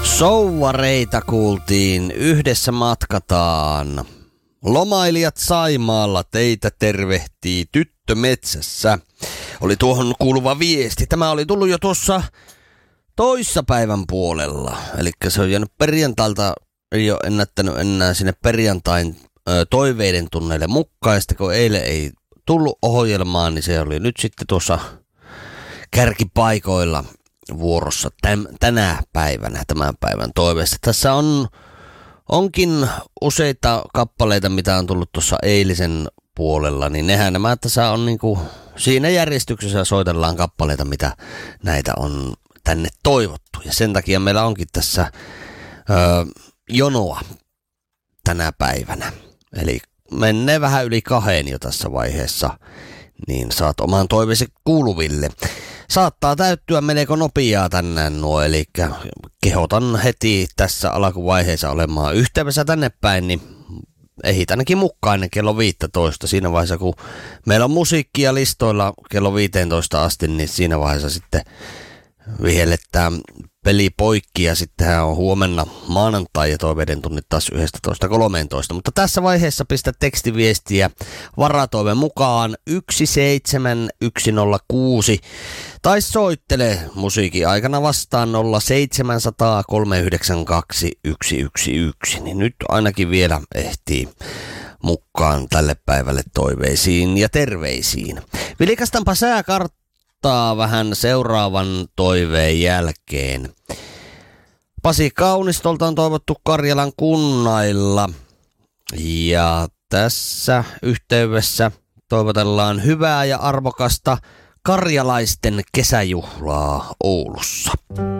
Souvareita kuultiin, yhdessä matkataan. Lomailijat Saimaalla, teitä tervehtii tyttö metsässä. Oli tuohon kuuluva viesti. Tämä oli tullut jo tuossa toissapäivän puolella. Eli se on jäänyt perjantailta, ei ole ennättänyt enää sinne perjantain toiveiden tunneille mukaan. Ja sitten kun eilen ei tullut ohjelmaan, niin se oli nyt sitten tuossa kärkipaikoilla vuorossa tänä päivänä, tämän päivän toiveesta. Tässä onkin useita kappaleita, mitä on tullut tuossa eilisen puolella, niin nehän nämä tässä on niinku siinä järjestyksessä soitellaan kappaleita, mitä näitä on tänne toivottu. Ja sen takia meillä onkin tässä jonoa tänä päivänä. Eli menee vähän yli 2 jo tässä vaiheessa, niin saat oman toiveesi kuuluville. Saattaa täyttyä melko nopeaa tänään nuo, eli kehotan heti tässä alkuvaiheessa olemaan yhteydessä tänne päin, niin ehit ainakin mukaan ennen kello 15. Siinä vaiheessa, kun meillä on musiikkia listoilla kello 15 asti, niin siinä vaiheessa sitten vihelletään peli poikki ja sittenhän on huomenna maanantai ja toiveiden tunnit taas 11.13. Mutta tässä vaiheessa pistä tekstiviestiä varatoive mukaan 17106 tai soittele musiikin aikana vastaan 0700 392 111. Niin nyt ainakin vielä ehtii mukaan tälle päivälle toiveisiin ja terveisiin. Vilkastaanpa sääkarttaa vähän seuraavan toiveen jälkeen. Pasi Kaunistolta on toivottu Karjalan kunnailla. Ja tässä yhteydessä toivotellaan hyvää ja arvokasta karjalaisten kesäjuhlaa Oulussa.